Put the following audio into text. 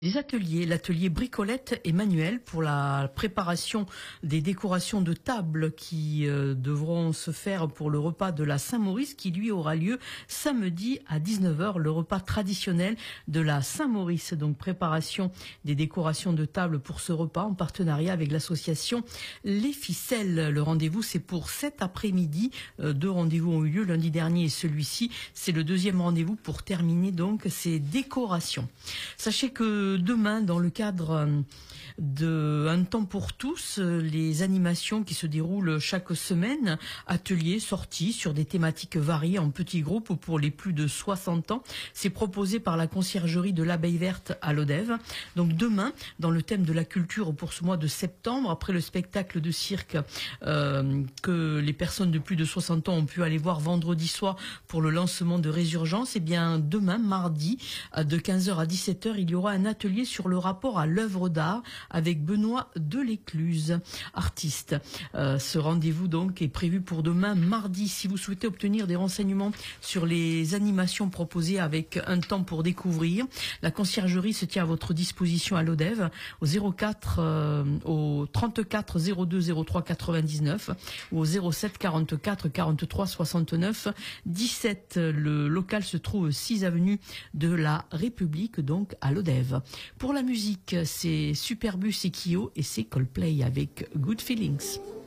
Des ateliers, l'atelier bricolette et manuel pour la préparation des décorations de table qui devront se faire pour le repas de la Saint-Maurice qui lui aura lieu samedi à 19 heures, le repas traditionnel de la Saint-Maurice. Donc préparation des décorations de table pour ce repas en partenariat avec l'association Les Ficelles. Le rendez-vous c'est pour cet après-midi. Deux rendez-vous ont eu lieu lundi dernier et celui-ci c'est le deuxième rendez-vous pour terminer donc ces décorations. Sachez que demain, dans le cadre de Un temps pour tous, les animations qui se déroulent chaque semaine, ateliers, sorties sur des thématiques variées en petits groupes ou pour les plus de 60 ans, c'est proposé par la conciergerie de l'Abeille Verte à Lodève. Donc demain, dans le thème de la culture pour ce mois de septembre, après le spectacle de cirque que les personnes de plus de 60 ans ont pu aller voir vendredi soir pour le lancement de Résurgence, et bien demain, mardi, de 15h à 17h, il y aura un atelier sur le rapport à l'œuvre d'art avec Benoît Delécluse, artiste. Ce rendez-vous donc est prévu pour demain mardi. Si vous souhaitez obtenir des renseignements sur les animations proposées avec Un temps pour découvrir, la conciergerie se tient à votre disposition à Lodève au 34 02 03 99 ou au 07 44 43 69 17. Le local se trouve 6 avenue de la République, donc à Lodève. Pour la musique, c'est Superbus et Kyo et c'est Coldplay avec Good Feelings.